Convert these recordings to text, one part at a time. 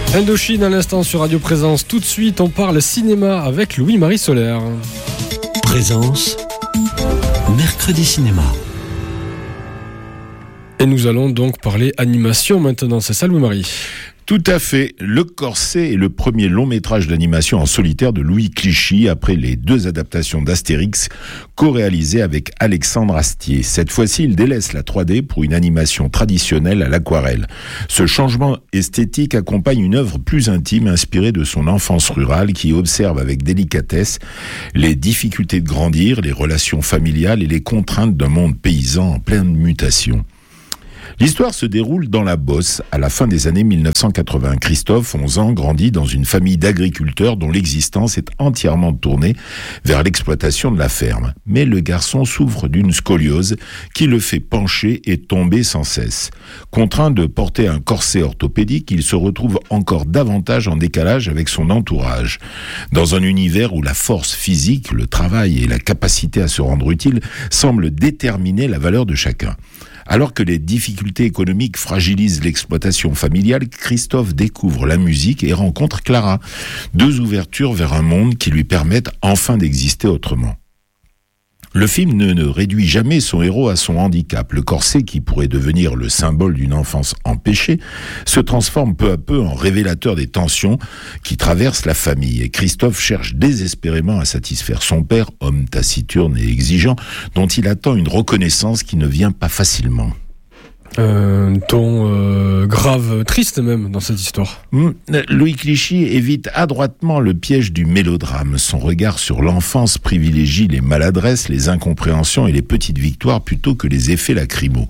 Indochine à l'instant sur Radio Présence. Tout de suite, on parle cinéma avec Louis-Marie Solaire. Présence, mercredi cinéma. Et nous allons donc parler animation maintenant. C'est ça, Louis-Marie ? Tout à fait. Le Corset est le premier long métrage d'animation en solitaire de Louis Clichy après les 2 adaptations d'Astérix co-réalisées avec Alexandre Astier. Cette fois-ci, il délaisse la 3D pour une animation traditionnelle à l'aquarelle. Ce changement esthétique accompagne une œuvre plus intime inspirée de son enfance rurale qui observe avec délicatesse les difficultés de grandir, les relations familiales et les contraintes d'un monde paysan en pleine mutation. L'histoire se déroule dans la Beauce, à la fin des années 1980. Christophe, 11 ans, grandit dans une famille d'agriculteurs dont l'existence est entièrement tournée vers l'exploitation de la ferme. Mais le garçon souffre d'une scoliose qui le fait pencher et tomber sans cesse. Contraint de porter un corset orthopédique, il se retrouve encore davantage en décalage avec son entourage. Dans un univers où la force physique, le travail et la capacité à se rendre utile semblent déterminer la valeur de chacun. Alors que les difficultés économiques fragilisent l'exploitation familiale, Christophe découvre la musique et rencontre Clara. 2 ouvertures vers un monde qui lui permettent enfin d'exister autrement. Le film ne réduit jamais son héros à son handicap. Le corset, qui pourrait devenir le symbole d'une enfance empêchée, se transforme peu à peu en révélateur des tensions qui traversent la famille. Et Christophe cherche désespérément à satisfaire son père, homme taciturne et exigeant, dont il attend une reconnaissance qui ne vient pas facilement. Un ton grave, triste même dans cette histoire. Louis Clichy évite adroitement le piège du mélodrame. Son regard sur l'enfance privilégie les maladresses, les incompréhensions et les petites victoires plutôt que les effets lacrymaux.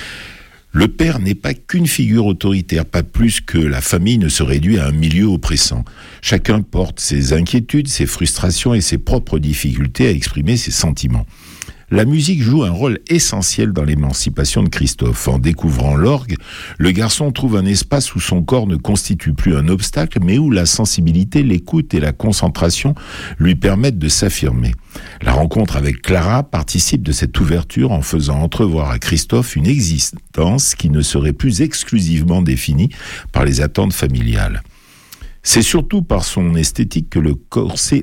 Le père n'est pas qu'une figure autoritaire, pas plus que la famille ne se réduit à un milieu oppressant. Chacun porte ses inquiétudes, ses frustrations et ses propres difficultés à exprimer ses sentiments. La musique joue un rôle essentiel dans l'émancipation de Christophe. En découvrant l'orgue, le garçon trouve un espace où son corps ne constitue plus un obstacle, mais où la sensibilité, l'écoute et la concentration lui permettent de s'affirmer. La rencontre avec Clara participe de cette ouverture en faisant entrevoir à Christophe une existence qui ne serait plus exclusivement définie par les attentes familiales. C'est surtout par son esthétique que le corset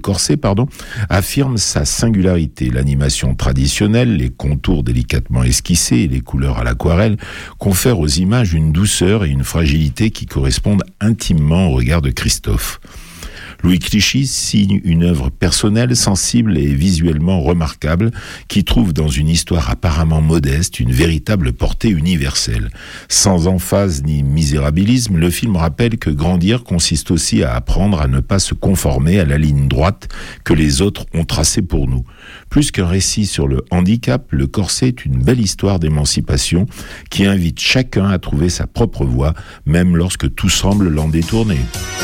affirme sa singularité. L'animation traditionnelle, les contours délicatement esquissés et les couleurs à l'aquarelle confèrent aux images une douceur et une fragilité qui correspondent intimement au regard de Christophe. Louis Clichy signe une œuvre personnelle, sensible et visuellement remarquable qui trouve dans une histoire apparemment modeste une véritable portée universelle. Sans emphase ni misérabilisme, le film rappelle que grandir consiste aussi à apprendre à ne pas se conformer à la ligne droite que les autres ont tracée pour nous. Plus qu'un récit sur le handicap, le corset est une belle histoire d'émancipation qui invite chacun à trouver sa propre voie, même lorsque tout semble l'en détourner.